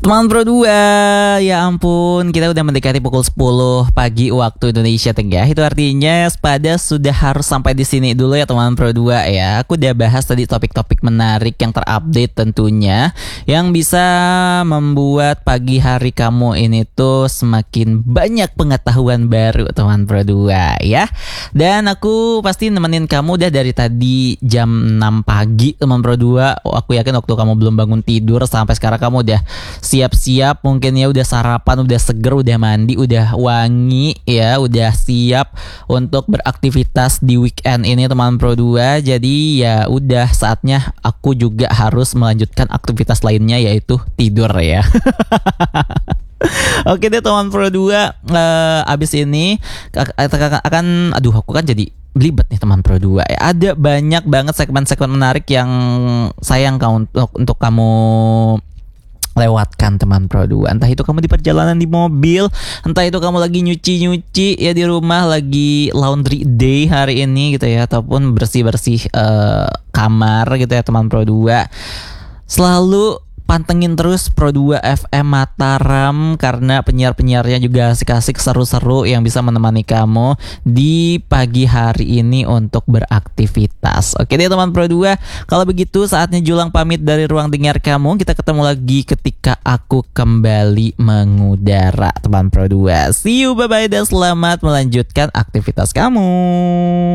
Teman Pro 2, ya ampun, kita udah mendekati pukul 10 pagi waktu Indonesia Tengah. Itu artinya pada sudah harus sampai di sini dulu ya teman Pro 2 ya. Aku udah bahas tadi topik-topik menarik yang terupdate tentunya, yang bisa membuat pagi hari kamu ini tuh semakin banyak pengetahuan baru teman Pro 2 ya. Dan aku pasti nemenin kamu udah dari tadi jam 6 pagi teman Pro 2. Aku yakin waktu kamu belum bangun tidur sampai sekarang kamu udah siap-siap, mungkin ya udah sarapan, udah seger, udah mandi, udah wangi ya, udah siap untuk beraktivitas di weekend ini teman Pro 2. Jadi ya udah saatnya aku juga harus melanjutkan aktivitas lainnya, yaitu tidur ya. Oke deh teman Pro 2, abis ini akan aku kan jadi belibet nih teman Pro 2 ya. Ada banyak banget segmen-segmen menarik yang sayang untuk kamu lewatkan teman Pro 2. Entah itu kamu di perjalanan di mobil, entah itu kamu lagi nyuci-nyuci ya di rumah, lagi laundry day hari ini gitu ya, ataupun bersih-bersih kamar gitu ya teman Pro 2. Selalu pantengin terus Pro 2 FM Mataram, karena penyiar-penyiarnya juga asik-asik, seru-seru, yang bisa menemani kamu di pagi hari ini untuk beraktivitas. Oke deh teman Pro 2, kalau begitu saatnya Julang pamit dari ruang dengar kamu. Kita ketemu lagi ketika aku kembali mengudara teman Pro 2. See you, bye-bye, dan selamat melanjutkan aktivitas kamu.